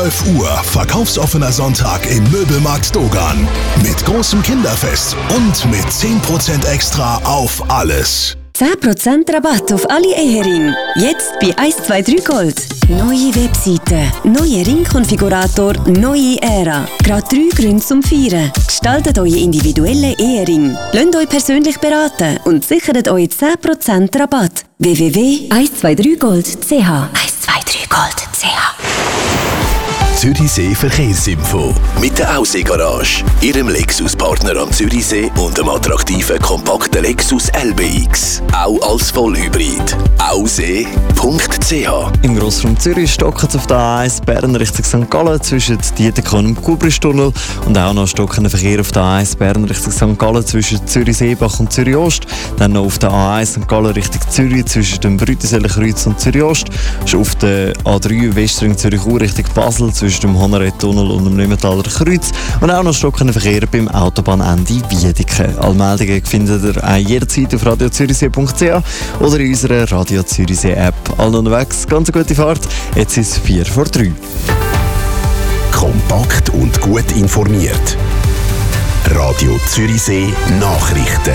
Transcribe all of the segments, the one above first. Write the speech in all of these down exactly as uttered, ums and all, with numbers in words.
zwölf Uhr, verkaufsoffener Sonntag im Möbelmarkt Dogan. Mit großem Kinderfest und mit zehn Prozent extra auf alles. zehn Prozent Rabatt auf alle Ehering. Jetzt bei eins zwei drei Gold. Neue Webseite, neuer Ringkonfigurator, neue Ära. Gerade drei Gründe zum Feiern. Gestaltet euren individuellen Ehering. Lasst euch persönlich beraten und sichert euch zehn Prozent Rabatt. w w w punkt eins zwei drei gold punkt c h eins zwei drei gold punkt c h Zürichsee Verkehrsinfo. Mit der Aussee Garage, Ihrem Lexus-Partner am Zürichsee und dem attraktiven, kompakten Lexus L B X. Auch als Vollhybrid. aussee punkt c h. Im Grossraum Zürich stocken es auf der A eins Bern Richtung Sankt Gallen zwischen Dietikon und dem Kubristunnel und auch noch stockender Verkehr auf der A eins Bern Richtung Sankt Gallen zwischen Zürich-Seebach und Zürich-Ost. Dann noch auf der A eins Sankt Gallen Richtung Zürich zwischen dem Brütiseller-Kreuz und Zürich-Ost. Auf der A drei Westring Zürich-Ur Richtung Basel zwischen dem Honoret-Tunnel und dem Nümmentaler Kreuz und auch noch stockender Verkehr beim Autobahnende Wiedeke. Alle Meldungen findet ihr auch jederzeit auf radio zürichsee punkt c h oder in unserer Radio Zürichsee App. Alle unterwegs, ganz eine gute Fahrt. Jetzt ist es vier vor drei. Kompakt und gut informiert. Radio Zürichsee Nachrichten.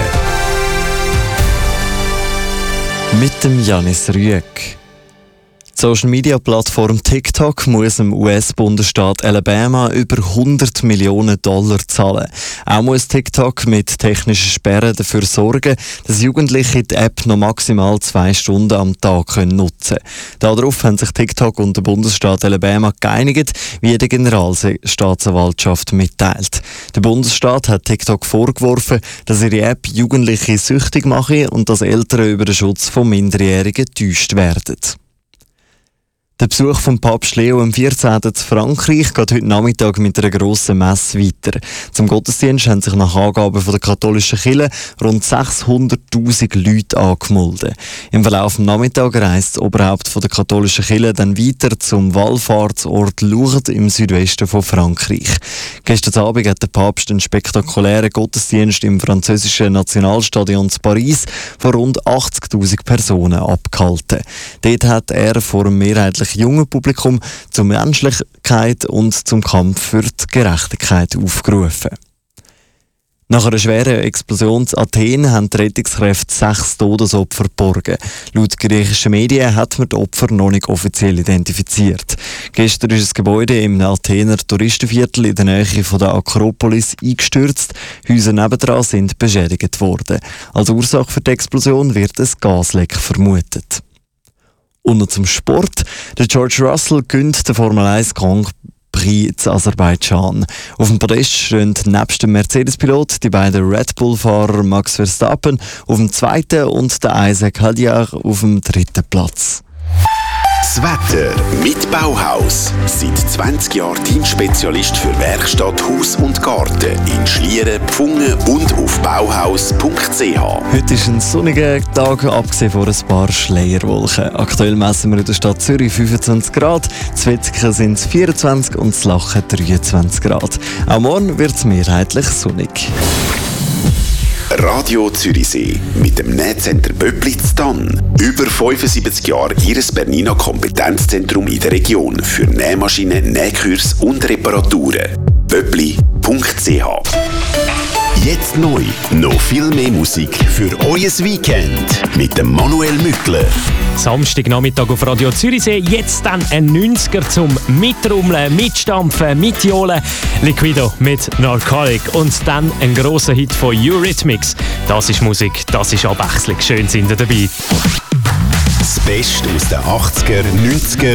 Mit dem Janis Rüegg. Die Social-Media-Plattform TikTok muss dem U S-Bundesstaat Alabama über hundert Millionen Dollar zahlen. Auch muss TikTok mit technischen Sperren dafür sorgen, dass Jugendliche die App noch maximal zwei Stunden am Tag nutzen können. Darauf haben sich TikTok und der Bundesstaat Alabama geeinigt, wie die Generalstaatsanwaltschaft mitteilt. Der Bundesstaat hat TikTok vorgeworfen, dass ihre App Jugendliche süchtig mache und dass Eltern über den Schutz von Minderjährigen getäuscht werden. Der Besuch von Papst Leo am vierzehnten zu Frankreich geht heute Nachmittag mit einer grossen Messe weiter. Zum Gottesdienst haben sich nach Angaben von der katholischen Kirche rund sechshunderttausend Leute angemeldet. Im Verlauf des Nachmittags reist das Oberhaupt von der katholischen Kirche dann weiter zum Wallfahrtsort Lourdes im Südwesten von Frankreich. Gestern Abend hat der Papst einen spektakulären Gottesdienst im französischen Nationalstadion zu Paris von rund achtzigtausend Personen abgehalten. Dort hat er vor einem mehrheitlichen jungen Publikum zur Menschlichkeit und zum Kampf für die Gerechtigkeit aufgerufen. Nach einer schweren Explosion in Athen haben die Rettungskräfte sechs Todesopfer geborgen. Laut griechischen Medien hat man die Opfer noch nicht offiziell identifiziert. Gestern ist das Gebäude im Athener Touristenviertel in der Nähe von der Akropolis eingestürzt. Häuser nebendran sind beschädigt worden. Als Ursache für die Explosion wird ein Gasleck vermutet. Und noch zum Sport. Der George Russell gönnt den Formel eins Grand Prix zu Aserbaidschan. Auf dem Podest stehen nebst dem Mercedes-Pilot die beiden Red Bull-Fahrer Max Verstappen auf dem zweiten und der Isaac Hadjar auf dem dritten Platz. Das Wetter mit Bauhaus. Seit zwanzig Jahren Teamspezialist für Werkstatt, Haus und Garten in Schlieren, Pfungen und auf bauhaus punkt c h. Heute ist ein sonniger Tag, abgesehen von ein paar Schleierwolken. Aktuell messen wir in der Stadt Zürich fünfundzwanzig Grad, in Wetzikon sind es vierundzwanzig und in Lachen dreiundzwanzig Grad. Auch morgen wird es mehrheitlich sonnig. Radio Zürichsee mit dem Nähcenter Böppli zu Tann. Über fünfundsiebzig Jahre Ihres Bernina Kompetenzzentrum in der Region für Nähmaschinen, Nähkurs und Reparaturen. böppli punkt c h. Jetzt neu, noch viel mehr Musik für euer Weekend mit dem Manuel Mückler. Samstagnachmittag auf Radio Zürichsee, jetzt dann ein neunziger zum Mitrummeln, Mitstampfen, Mitjohlen. Liquido mit Narcotic und dann ein grosser Hit von Eurythmics. Das ist Musik, das ist Abwechslung. Schön sind ihr dabei. Das Beste aus den achtziger, neunziger